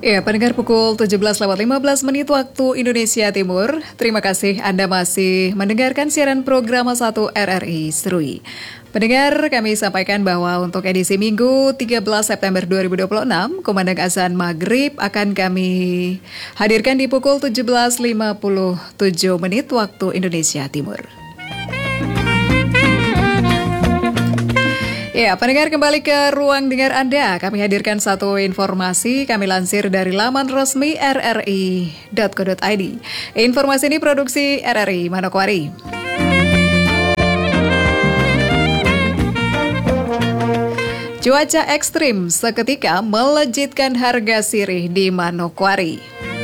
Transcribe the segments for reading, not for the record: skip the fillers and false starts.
Ya, pendengar pukul 17:15 waktu Indonesia Timur. Terima kasih Anda masih mendengarkan siaran program 1 RRI Serui. Pendengar, kami sampaikan bahwa untuk edisi Minggu 13 September 2026, Kumandang Azan Maghrib akan kami hadirkan di pukul 17:57 waktu Indonesia Timur. Ya, pendengar, kembali ke ruang dengar Anda. Kami hadirkan satu informasi, kami lansir dari laman resmi rri.co.id. Informasi ini produksi RRI Manokwari. Cuaca ekstrim seketika melejitkan harga sirih di Manokwari.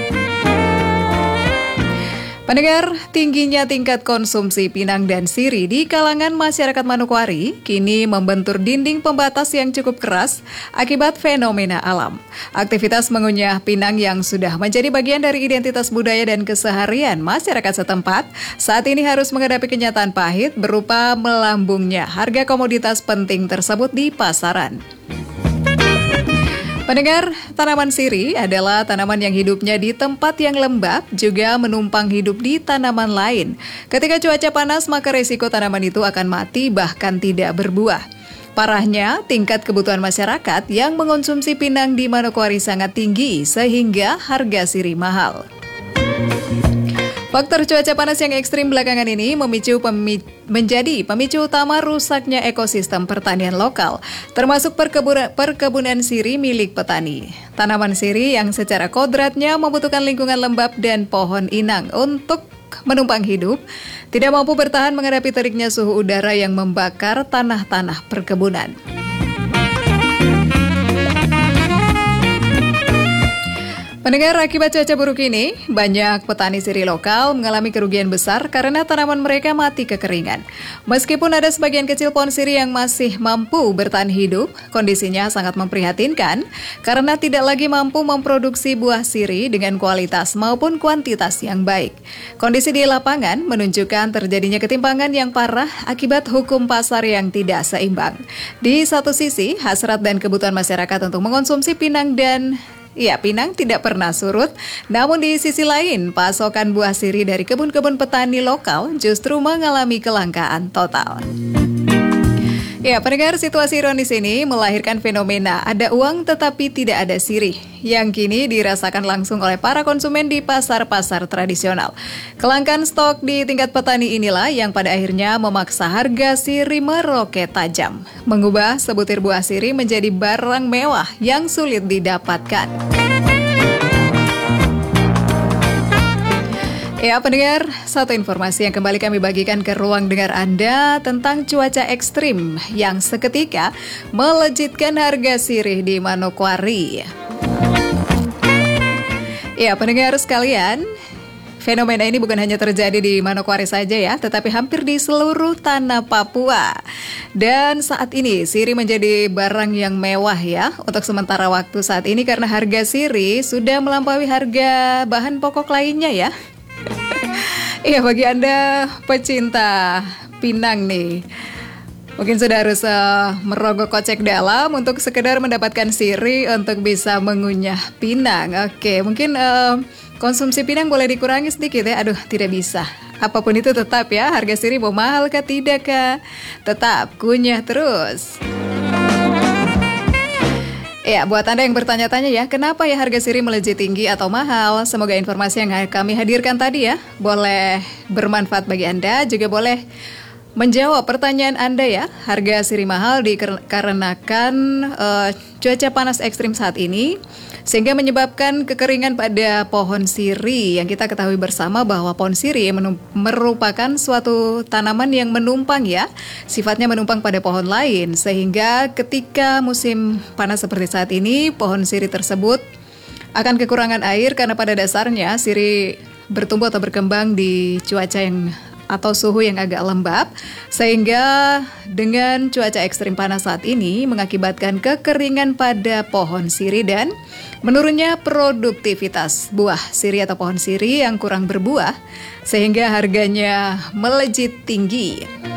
Pendengar, tingginya tingkat konsumsi pinang dan sirih di kalangan masyarakat Manokwari kini membentur dinding pembatas yang cukup keras akibat fenomena alam. Aktivitas mengunyah pinang yang sudah menjadi bagian dari identitas budaya dan keseharian masyarakat setempat saat ini harus menghadapi kenyataan pahit berupa melambungnya harga komoditas penting tersebut di pasaran. Pendengar, tanaman sirih adalah tanaman yang hidupnya di tempat yang lembab, juga menumpang hidup di tanaman lain. Ketika cuaca panas, maka resiko tanaman itu akan mati bahkan tidak berbuah. Parahnya, tingkat kebutuhan masyarakat yang mengonsumsi pinang di Manokwari sangat tinggi, sehingga harga sirih mahal. Faktor cuaca panas yang ekstrim belakangan ini menjadi pemicu utama rusaknya ekosistem pertanian lokal, termasuk perkebunan sirih milik petani. Tanaman sirih yang secara kodratnya membutuhkan lingkungan lembab dan pohon inang untuk menumpang hidup, tidak mampu bertahan menghadapi teriknya suhu udara yang membakar tanah-tanah perkebunan. Pendengar, akibat cuaca buruk ini, banyak petani sirih lokal mengalami kerugian besar karena tanaman mereka mati kekeringan. Meskipun ada sebagian kecil pohon sirih yang masih mampu bertahan hidup, kondisinya sangat memprihatinkan karena tidak lagi mampu memproduksi buah sirih dengan kualitas maupun kuantitas yang baik. Kondisi di lapangan menunjukkan terjadinya ketimpangan yang parah akibat hukum pasar yang tidak seimbang. Di satu sisi, hasrat dan kebutuhan masyarakat untuk mengonsumsi pinang tidak pernah surut, namun di sisi lain, pasokan buah sirih dari kebun-kebun petani lokal justru mengalami kelangkaan total. Ya, pendengar, situasi ironis ini melahirkan fenomena ada uang tetapi tidak ada sirih, yang kini dirasakan langsung oleh para konsumen di pasar-pasar tradisional. Kelangkaan stok di tingkat petani inilah yang pada akhirnya memaksa harga sirih meroket tajam, mengubah sebutir buah sirih menjadi barang mewah yang sulit didapatkan. Ya, pendengar, satu informasi yang kembali kami bagikan ke ruang dengar Anda tentang cuaca ekstrim yang seketika melejitkan harga sirih di Manokwari. Ya, pendengar sekalian, fenomena ini bukan hanya terjadi di Manokwari saja ya, tetapi hampir di seluruh tanah Papua. Dan saat ini sirih menjadi barang yang mewah ya untuk sementara waktu saat ini karena harga sirih sudah melampaui harga bahan pokok lainnya ya. Iya, bagi Anda pecinta pinang nih, mungkin sudah harus merogoh kocek dalam untuk sekedar mendapatkan sirih untuk bisa mengunyah pinang. Oke, mungkin konsumsi pinang boleh dikurangi sedikit ya. Aduh, tidak bisa. Apapun itu tetap ya, harga sirih mau mahal kah tidak kah, tetap kunyah terus. Ya, buat Anda yang bertanya-tanya ya, kenapa ya harga sirih melejit tinggi atau mahal? Semoga informasi yang kami hadirkan tadi ya, boleh bermanfaat bagi Anda, juga boleh menjawab pertanyaan Anda ya. Harga sirih mahal dikarenakan cuaca panas ekstrim saat ini, sehingga menyebabkan kekeringan pada pohon sirih. Yang kita ketahui bersama bahwa pohon sirih merupakan suatu tanaman yang menumpang ya, sifatnya menumpang pada pohon lain, sehingga ketika musim panas seperti saat ini, pohon sirih tersebut akan kekurangan air karena pada dasarnya sirih bertumbuh atau berkembang di cuaca atau suhu yang agak lembab, sehingga dengan cuaca ekstrim panas saat ini mengakibatkan kekeringan pada pohon sirih dan menurunnya produktivitas buah sirih atau pohon sirih yang kurang berbuah, sehingga harganya melejit tinggi.